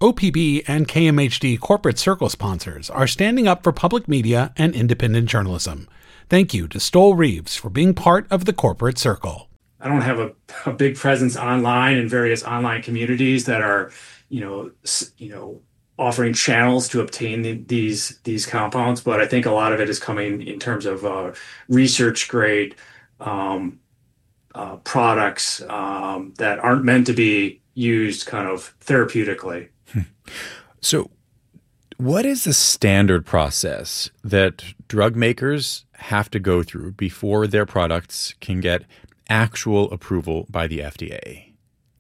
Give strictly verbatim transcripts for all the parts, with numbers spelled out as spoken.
O P B and K M H D Corporate Circle sponsors are standing up for public media and independent journalism. Thank you to Stoll Reeves for being part of the Corporate Circle. I don't have a, a big presence online in various online communities that are, you know, you know, offering channels to obtain the, these these compounds, but I think a lot of it is coming in terms of uh, research grade um, uh, products um, that aren't meant to be used kind of therapeutically. So what is the standard process that drug makers have to go through before their products can get actual approval by the F D A?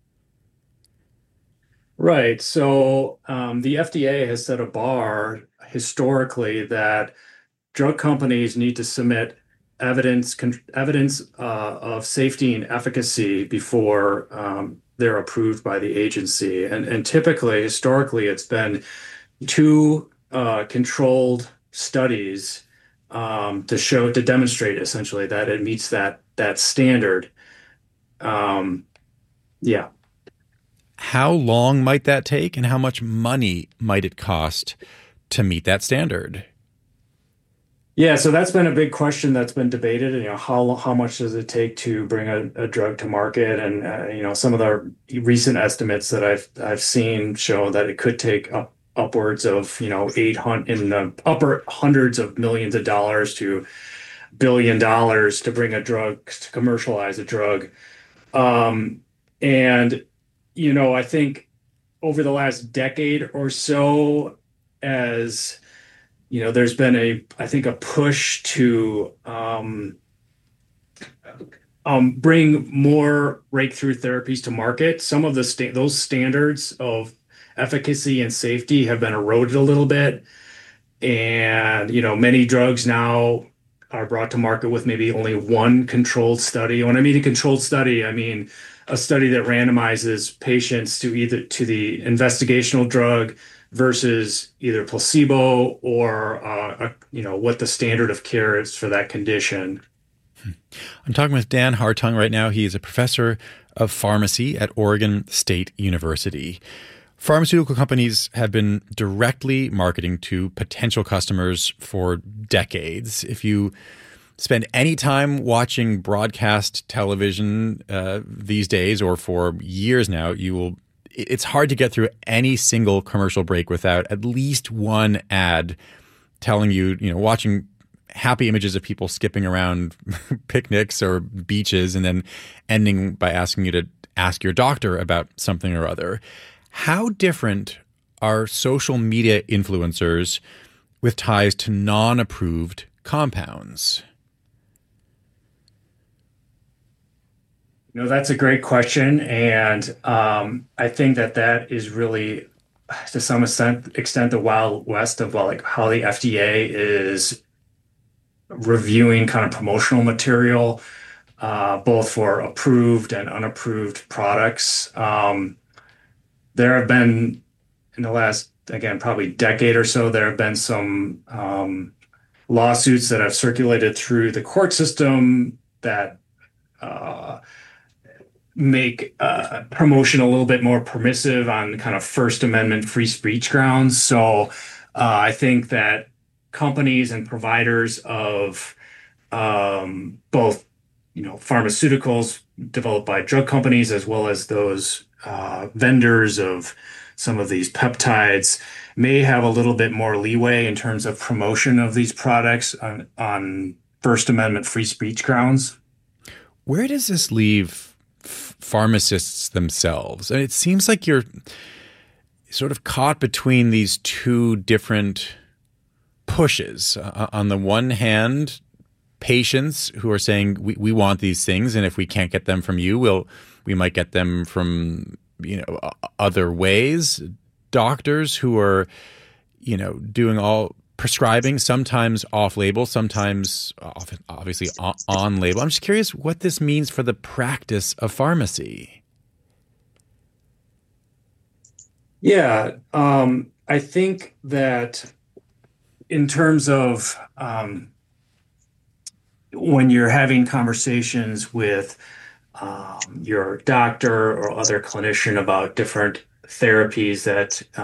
Right. So um, the F D A has set a bar historically that drug companies need to submit evidence con- evidence uh, of safety and efficacy before um, they're approved by the agency. And, and typically, historically, it's been two uh, controlled studies um, to show, to demonstrate essentially that it meets that that standard. Um, yeah. How long might that take, and how much money might it cost to meet that standard? Yeah, so that's been a big question that's been debated. You know, how how much does it take to bring a, a drug to market? And uh, you know, some of the recent estimates that I've I've seen show that it could take up upwards of you know eight hundred in the upper hundreds of millions of dollars to billion dollars to bring a drug to commercialize a drug. Um, and you know, I think over the last decade or so, as you know, there's been a, I think, a push to um, um, bring more breakthrough therapies to market. Some of the sta- those standards of efficacy and safety have been eroded a little bit, and you know, many drugs now are brought to market with maybe only one controlled study. When I mean a controlled study, I mean a study that randomizes patients to either to the investigational drug versus either placebo or uh, a, you know what the standard of care is for that condition. I'm talking with Dan Hartung right now. He is a professor of pharmacy at Oregon State University. Pharmaceutical companies have been directly marketing to potential customers for decades. If you spend any time watching broadcast television uh, these days or for years now, you will. It's hard to get through any single commercial break without at least one ad telling you, you know, watching happy images of people skipping around picnics or beaches and then ending by asking you to ask your doctor about something or other. How different are social media influencers with ties to non-approved compounds? You know, that's a great question. And um, I think that that is really, to some extent, extent the Wild West of well, like how the F D A is reviewing kind of promotional material, uh, both for approved and unapproved products. Um, there have been, in the last, again, probably decade or so, there have been some um, lawsuits that have circulated through the court system that uh, make uh, promotion a little bit more permissive on kind of First Amendment free speech grounds. So uh, I think that companies and providers of um, both, you know, pharmaceuticals developed by drug companies as well as those uh, vendors of some of these peptides may have a little bit more leeway in terms of promotion of these products on, on First Amendment free speech grounds. Where does this leave pharmacists themselves? And it seems like you're sort of caught between these two different pushes. Uh, on the one hand, patients who are saying we, we want these things, and if we can't get them from you, we'll we might get them from you know other ways. Doctors who are you know doing all prescribing, sometimes off-label, sometimes often, obviously on-label. I'm just curious what this means for the practice of pharmacy. Yeah, um, I think that in terms of um, when you're having conversations with um, your doctor or other clinician about different therapies that